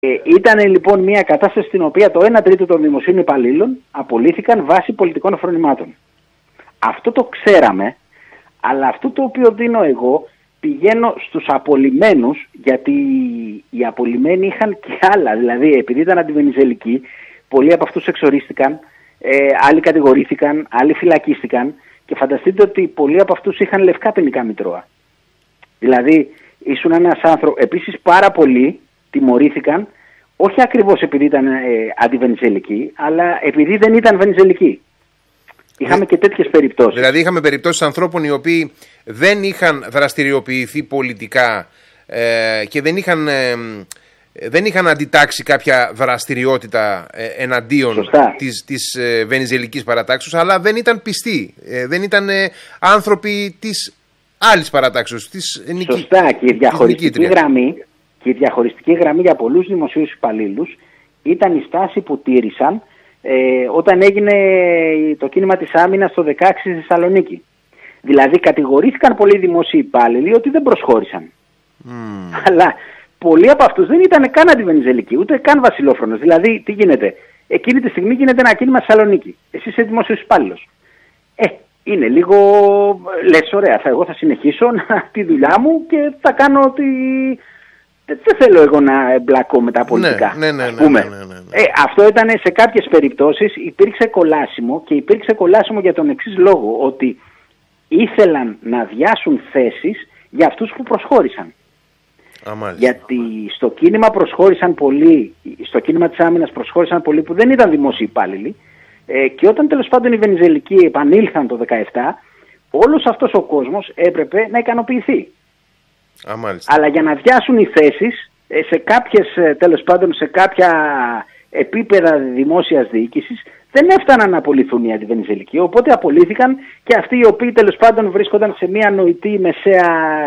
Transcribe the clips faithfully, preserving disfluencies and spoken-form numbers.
Ε, ήταν λοιπόν μια κατάσταση στην οποία το ένα τρίτο των δημοσίων υπαλλήλων απολύθηκαν βάσει πολιτικών φρονημάτων. Αυτό το ξέραμε, αλλά αυτό το οποίο δίνω εγώ πηγαίνω στους απολυμένους, γιατί οι απολυμένοι είχαν και άλλα. Δηλαδή, επειδή ήταν αντιβενιζελικοί, πολλοί από αυτούς εξορίστηκαν, ε, άλλοι κατηγορήθηκαν, άλλοι φυλακίστηκαν και φανταστείτε ότι πολλοί από αυτούς είχαν λευκά ποινικά μητρώα. Δηλαδή, ήσουν ένας άνθρωπος. Επίσης, πάρα πολλοί τιμωρήθηκαν, όχι ακριβώς επειδή ήταν ε, αντιβενιζελικοί, αλλά επειδή δεν ήταν βενιζελικοί. Είχαμε και τέτοιες περιπτώσεις. Δηλαδή είχαμε περιπτώσεις ανθρώπων οι οποίοι δεν είχαν δραστηριοποιηθεί πολιτικά ε, και δεν είχαν, ε, δεν είχαν αντιτάξει κάποια δραστηριότητα ε, εναντίον Σωστά. της, της ε, βενιζελικής παρατάξεως, αλλά δεν ήταν πιστοί, ε, δεν ήταν ε, άνθρωποι της άλλης παρατάξεως. Της νική, Σωστά, και η διαχωριστική γραμμή, και η διαχωριστική γραμμή για πολλούς δημοσίους υπαλλήλους ήταν η στάση που τήρησαν Ε, όταν έγινε το κίνημα της άμυνας το δεκαέξι στη Θεσσαλονίκη. Δηλαδή κατηγορήθηκαν πολλοί δημόσιοι υπάλληλοι ότι δεν προσχώρησαν. Mm. Αλλά πολλοί από αυτούς δεν ήταν καν αντιβενιζελικοί, ούτε καν βασιλόφρονος. Δηλαδή τι γίνεται, εκείνη τη στιγμή γίνεται ένα κίνημα στη Θεσσαλονίκη. Εσύ είσαι δημόσιος υπάλληλος. Ε, είναι λίγο, λες ωραία, θα, εγώ θα συνεχίσω να, τη δουλειά μου και θα κάνω ότι δεν θέλω εγώ να εμπλακώ με τα πολιτικά. Ναι, ναι, ναι, ναι, ναι, ναι, ναι, ναι. Ε, αυτό ήταν σε κάποιες περιπτώσεις, υπήρξε κολάσιμο, και υπήρξε κολάσιμο για τον εξής λόγο, ότι ήθελαν να αδειάσουν θέσεις για αυτούς που προσχώρησαν. Α, γιατί στο κίνημα προσχώρησαν πολλοί, στο κίνημα της άμυνας προσχώρησαν πολλοί που δεν ήταν δημόσιοι υπάλληλοι, ε, και όταν τέλος πάντων οι βενιζελικοί επανήλθαν το δεκαεπτά, όλος αυτός ο κόσμος έπρεπε να ικανοποιηθεί. Α, αλλά για να αδειάσουν οι θέσεις σε κάποιες, τέλος πάντων, σε κάποια επίπεδα δημόσιας διοίκησης, δεν έφταναν να απολυθούν οι αντιβενιζελικοί, οπότε απολύθηκαν και αυτοί οι οποίοι τέλος πάντων βρίσκονταν σε μια νοητή μεσαία,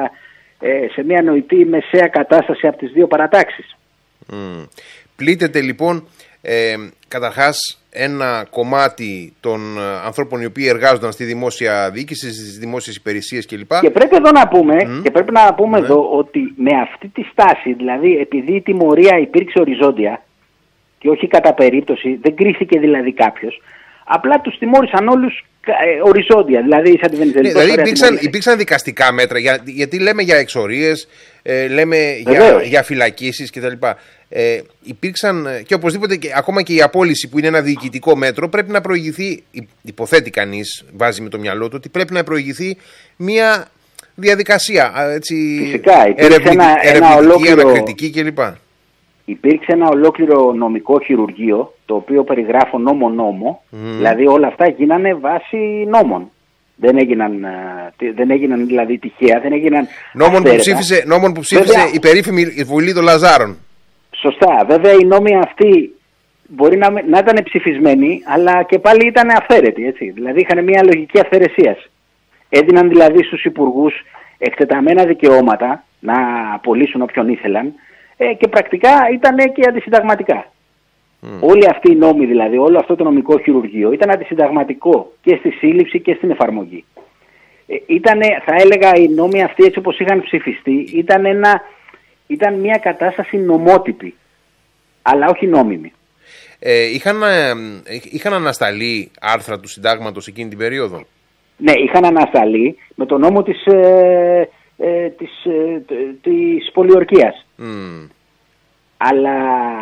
σε μια νοητή μεσαία κατάσταση από τις δύο παρατάξεις. Mm. Πλήττεται λοιπόν ε, καταρχάς ένα κομμάτι των ανθρώπων οι οποίοι εργάζονταν στη δημόσια διοίκηση, στις δημόσιες υπηρεσίες κλπ. Και πρέπει εδώ να πούμε, mm. και πρέπει να πούμε mm. εδώ ότι με αυτή τη στάση, δηλαδή επειδή η τιμωρία υπήρξε οριζόντια και όχι κατά περίπτωση, δεν κρίθηκε δηλαδή κάποιος, απλά τους τιμώρησαν όλους ε, οριζόντια, δηλαδή σαν τη Βενιζελική. Ναι, δηλαδή υπήρξαν, υπήρξαν δικαστικά μέτρα, για, γιατί λέμε για εξορίες, ε, λέμε για, για φυλακίσεις κτλ. Ε, υπήρξαν και οπωσδήποτε και, ακόμα και η απόλυση που είναι ένα διοικητικό μέτρο, πρέπει να προηγηθεί, υποθέτει κανείς, βάζει με το μυαλό του, ότι πρέπει να προηγηθεί μια διαδικασία έτσι, Φυσικά, ερευνητική, ένα, ένα ολόκληρο, ανακριτική κλπ. Υπήρξε ένα ολόκληρο νομικό χειρουργείο, το οποίο περιγράφω νόμο-νόμο, mm. δηλαδή όλα αυτά γίνανε βάσει νόμων. Δεν έγιναν, δεν έγιναν δηλαδή τυχαία, δεν έγιναν νόμων που ψήφισε, νόμων που ψήφισε Βέβαια, η περίφημη Βουλή των Λαζάρων. Σωστά. Βέβαια οι νόμοι αυτοί μπορεί να, να ήταν ψηφισμένοι, αλλά και πάλι ήταν αυθαίρετοι, έτσι. Δηλαδή είχαν μια λογική αυθαιρεσίας. Έδιναν δηλαδή στους υπουργούς εκτεταμένα δικαιώματα να απολύσουν όποιον ήθελαν, ε, και πρακτικά ήταν και αντισυνταγματικά. Mm. Όλοι αυτοί οι νόμοι δηλαδή, όλο αυτό το νομικό χειρουργείο ήταν αντισυνταγματικό και στη σύλληψη και στην εφαρμογή. Ε, ήτανε, θα έλεγα, οι νόμοι αυτοί έτσι όπως είχαν ψηφιστεί, ήταν, ένα, ήταν μια κατάσταση νομότυπη, αλλά όχι νόμιμη. Ε, είχαν, ε, είχαν ανασταλεί άρθρα του συντάγματος εκείνη την περίοδο. Ναι, είχαν ανασταλεί με το νόμο της, ε, ε, της, ε, της πολιορκίας. Mm. Αλλά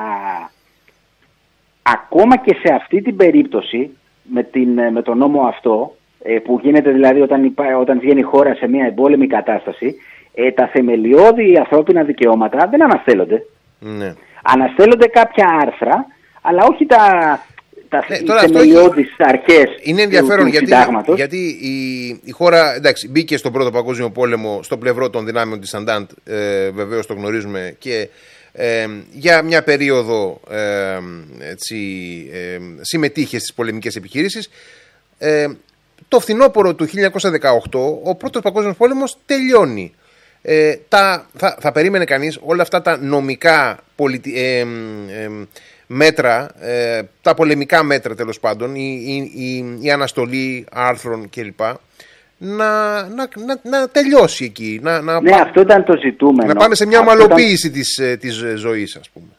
ακόμα και σε αυτή την περίπτωση, με, την, με τον νόμο αυτό, ε, που γίνεται δηλαδή όταν, όταν βγαίνει η χώρα σε μια εμπόλεμη κατάσταση, ε, τα θεμελιώδη ανθρώπινα δικαιώματα δεν αναστέλλονται. Mm. Αναστέλλονται κάποια άρθρα, αλλά όχι τα... τα ναι, θεμελιώδεις αρχές. Είναι ενδιαφέρον του, του γιατί, γιατί η, η χώρα εντάξει, μπήκε στον Πρώτο Παγκόσμιο Πόλεμο στο πλευρό των δυνάμεων της Αντάντ, ε, βεβαίως το γνωρίζουμε, και ε, για μια περίοδο ε, έτσι, ε, συμμετείχε στις πολεμικές επιχειρήσεις. Ε, το φθινόπωρο του χίλια εννιακόσια δεκαοκτώ ο Πρώτος Παγκόσμιος Πόλεμος τελειώνει. Ε, τα, θα, θα περίμενε κανείς όλα αυτά τα νομικά πολιτι, ε, ε, ε, μέτρα, ε, τα πολεμικά μέτρα τέλος πάντων, η, η, η, η αναστολή άρθρων κλπ. Να, να, να, να τελειώσει εκεί. Να, να ναι, πά... αυτό ήταν το ζητούμενο. Να πάμε σε μια ομαλοποίηση ήταν... της, της ζωής, ας πούμε.